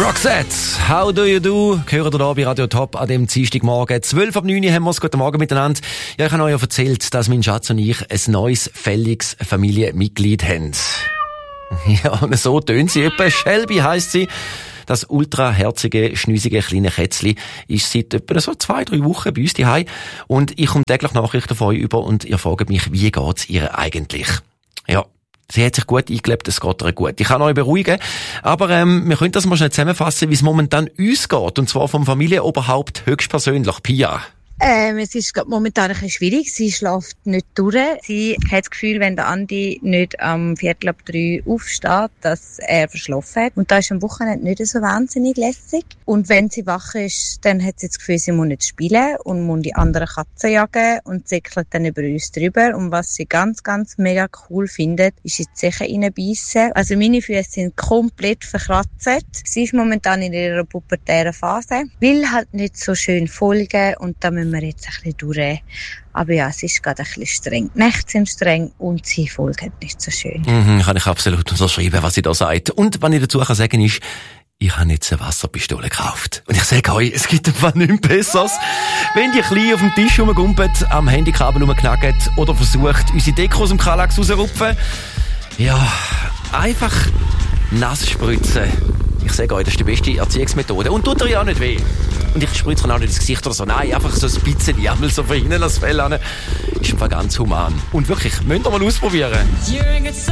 Roxette, how do you do? Hören ihr da bei Radio Top an dem Dienstagmorgen. 12 ab 9 Uhr haben wir es. Guten Morgen miteinander. Ja, ich habe euch ja erzählt, dass mein Schatz und ich ein neues, fälliges Familienmitglied haben. Ja, und so tönt sie etwa. Shelby heisst sie. Das ultraherzige, schnüsige kleine Kätzli ist seit etwa so 2-3 Wochen bei uns daheim. Und ich komme täglich Nachrichten von euch über und ihr fragt mich, wie geht's ihr eigentlich? Ja. Sie hat sich gut eingelebt, es geht ihr gut. Ich kann euch beruhigen, aber wir können das mal schnell zusammenfassen, wie es momentan uns geht. Und zwar vom Familienoberhaupt höchstpersönlich, Pia. Es ist momentan ein bisschen schwierig. Sie schläft nicht durch. Sie hat das Gefühl, wenn der Andi nicht am 2:45 aufsteht, dass er verschlafen hat. Und da ist am Wochenende nicht so wahnsinnig lässig. Und wenn sie wach ist, dann hat sie das Gefühl, sie muss nicht spielen und muss die anderen Katzen jagen und zickelt dann über uns drüber. Und was sie ganz, ganz mega cool findet, ist in die Zeche reinbeissen. Also meine Füße sind komplett verkratzt. Sie ist momentan in ihrer pubertären Phase, will halt nicht so schön folgen und da müssen wir jetzt ein bisschen durch. Aber ja, es ist gerade ein bisschen streng. Die Nächte sind streng und sie folgen nicht so schön. Kann ich absolut unterschreiben, was sie da sagt. Und was ich dazu kann sagen ist, ich habe jetzt eine Wasserpistole gekauft. Und ich sage euch, es gibt einfach nichts Besseres. Wenn die klein auf dem Tisch rumgumpelt, am Handykabel rumknackt oder versucht, unsere Deko aus dem Kallax rauszurupfen, ja, einfach nass spritzen. Ich sage euch, das ist die beste Erziehungsmethode. Und tut ihr ja auch nicht weh. Und ich spritze auch nicht ins Gesicht oder so. Nein, einfach so ein bisschen die Ärmel so von hinten das Fell an. Ist einfach ganz human. Und wirklich, müsst ihr mal ausprobieren.